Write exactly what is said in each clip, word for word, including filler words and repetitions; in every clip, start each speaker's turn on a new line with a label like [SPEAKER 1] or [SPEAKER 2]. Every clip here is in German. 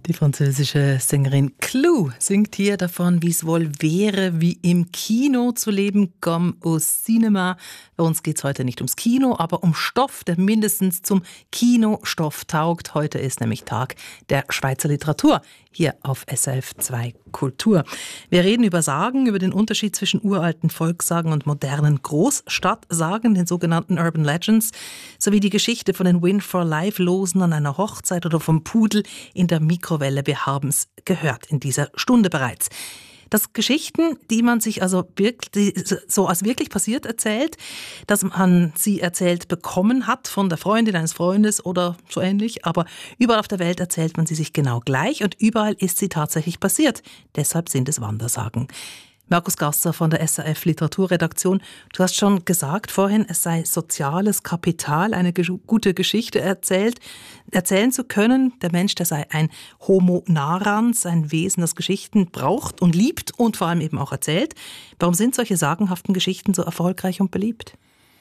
[SPEAKER 1] Die französische Sängerin Clou singt hier davon, wie es wohl wäre, wie im Kino zu leben, comme au cinéma. Bei uns geht es heute nicht ums Kino, aber um Stoff, der mindestens zum Kinostoff taugt. Heute ist nämlich Tag der Schweizer Literatur hier auf S R F zwei Kultur. Wir reden über Sagen, über den Unterschied zwischen uralten Volkssagen und modernen Großstadtsagen, den sogenannten Urban Legends, sowie die Geschichte von den Win-for-Life-Losen an einer Hochzeit oder vom Pudel in der Mikrowelle. Wir haben es gehört in dieser Stunde bereits. Das Geschichten, die man sich also wirklich, so als wirklich passiert erzählt, dass man sie erzählt bekommen hat von der Freundin eines Freundes oder so ähnlich, aber überall auf der Welt erzählt man sie sich genau gleich und überall ist sie tatsächlich passiert. Deshalb sind es Wandersagen. Markus Gasser von der S R F Literaturredaktion, du hast schon gesagt vorhin, es sei soziales Kapital, eine ge- gute Geschichte erzählt, erzählen zu können. Der Mensch, der sei ein Homo narrans, ein Wesen, das Geschichten braucht und liebt und vor allem eben auch erzählt. Warum sind solche sagenhaften Geschichten so erfolgreich und beliebt?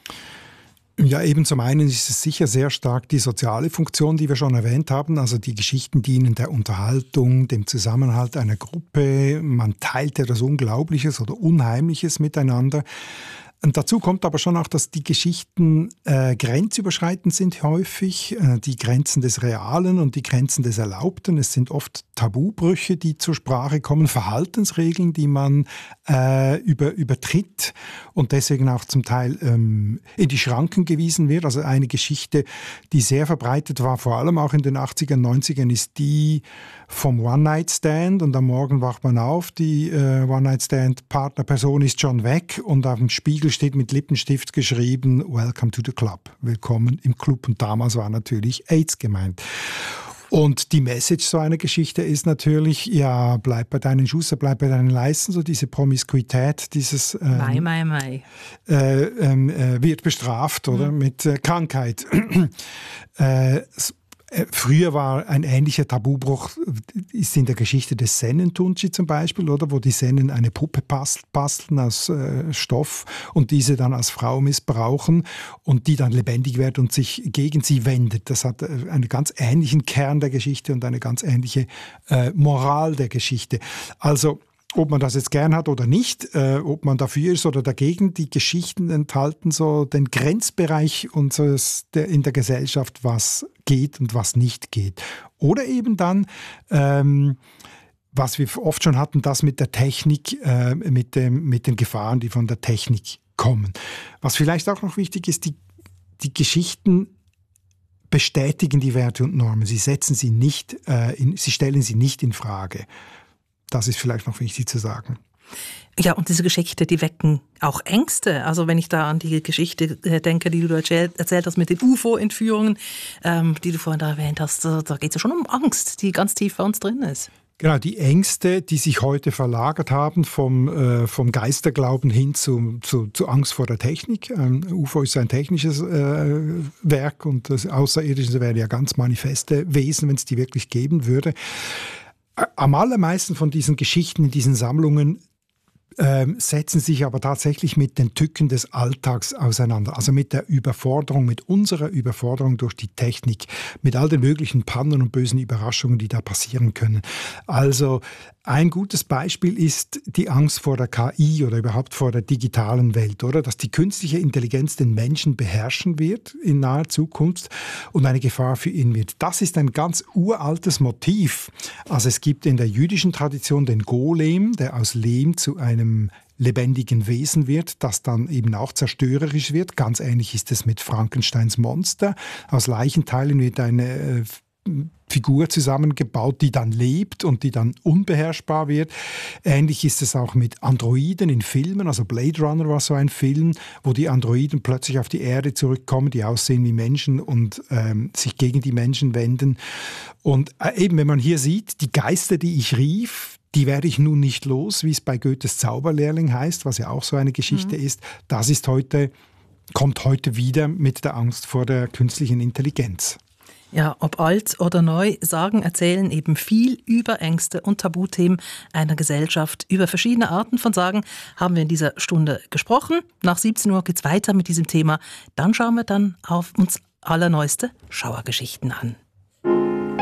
[SPEAKER 2] Ja, eben zum einen ist es sicher sehr stark die soziale Funktion, die wir schon erwähnt haben. Also die Geschichten dienen der Unterhaltung, dem Zusammenhalt einer Gruppe. Man teilt etwas Unglaubliches oder Unheimliches miteinander. Und dazu kommt aber schon auch, dass die Geschichten äh, grenzüberschreitend sind häufig, äh, die Grenzen des Realen und die Grenzen des Erlaubten. Es sind oft Tabubrüche, die zur Sprache kommen, Verhaltensregeln, die man äh, über, übertritt und deswegen auch zum Teil ähm, in die Schranken gewiesen wird. Also eine Geschichte, die sehr verbreitet war, vor allem auch in den achtzigern, neunzigern, ist die vom One-Night-Stand und am Morgen wacht man auf, die äh, One-Night-Stand-Partnerperson ist schon weg und auf dem Spiegel steht mit Lippenstift geschrieben, Welcome to the Club, willkommen im Club. Und damals war natürlich AIDS gemeint. Und die Message so einer Geschichte ist natürlich, ja, bleib bei deinen Schuster, bleib bei deinen Leisten, so diese Promiskuität, dieses ähm,
[SPEAKER 1] Mai, mai, mai.
[SPEAKER 2] Äh, äh, wird bestraft, oder? Mhm. Mit äh, Krankheit. äh, Früher war ein ähnlicher Tabubruch, ist in der Geschichte des Sennentunci zum Beispiel, oder, wo die Sennen eine Puppe basteln aus äh, Stoff und diese dann als Frau missbrauchen und die dann lebendig wird und sich gegen sie wendet. Das hat einen ganz ähnlichen Kern der Geschichte und eine ganz ähnliche äh, Moral der Geschichte. Also ob man das jetzt gern hat oder nicht, äh, ob man dafür ist oder dagegen, die Geschichten enthalten so den Grenzbereich unseres der, in der Gesellschaft, was geht und was nicht geht. Oder eben dann, ähm, was wir oft schon hatten, das mit der Technik, äh, mit, dem, mit den Gefahren, die von der Technik kommen. Was vielleicht auch noch wichtig ist, die, die Geschichten bestätigen die Werte und Normen. Sie setzen sie nicht, äh, in, sie stellen sie nicht in Frage. Das ist vielleicht noch wichtig zu sagen.
[SPEAKER 1] Ja, und diese Geschichte, die wecken auch Ängste. Also wenn ich da an die Geschichte denke, die du erzählt, erzählt hast mit den U F O-Entführungen, ähm, die du vorhin da erwähnt hast, da, da geht es ja schon um Angst, die ganz tief bei uns drin ist.
[SPEAKER 2] Genau, die Ängste, die sich heute verlagert haben vom, äh, vom Geisterglauben hin zu, zu, zu Angst vor der Technik. Ähm, U F O ist ein technisches äh, Werk und das Außerirdische wäre ja ganz manifeste Wesen, wenn es die wirklich geben würde. Am allermeisten von diesen Geschichten in diesen Sammlungen ähm, setzen sich aber tatsächlich mit den Tücken des Alltags auseinander. Also mit der Überforderung, mit unserer Überforderung durch die Technik, mit all den möglichen Pannen und bösen Überraschungen, die da passieren können. Also ein gutes Beispiel ist die Angst vor der K I oder überhaupt vor der digitalen Welt, oder? Dass die künstliche Intelligenz den Menschen beherrschen wird in naher Zukunft und eine Gefahr für ihn wird. Das ist ein ganz uraltes Motiv. Also es gibt in der jüdischen Tradition den Golem, der aus Lehm zu einem lebendigen Wesen wird, das dann eben auch zerstörerisch wird. Ganz ähnlich ist es mit Frankensteins Monster. Aus Leichenteilen wird eine äh, Figur zusammengebaut, die dann lebt und die dann unbeherrschbar wird. Ähnlich ist es auch mit Androiden in Filmen, also Blade Runner war so ein Film, wo die Androiden plötzlich auf die Erde zurückkommen, die aussehen wie Menschen und ähm, sich gegen die Menschen wenden. Und äh, eben, wenn man hier sieht, die Geister, die ich rief, die werde ich nun nicht los, wie es bei Goethes Zauberlehrling heißt, was ja auch so eine Geschichte mhm. ist. Das ist heute, kommt heute wieder mit der Angst vor der künstlichen Intelligenz.
[SPEAKER 1] Ja, ob alt oder neu, Sagen erzählen eben viel über Ängste und Tabuthemen einer Gesellschaft. Über verschiedene Arten von Sagen haben wir in dieser Stunde gesprochen. Nach siebzehn Uhr geht's weiter mit diesem Thema. Dann schauen wir dann auf uns allerneueste Schauergeschichten an.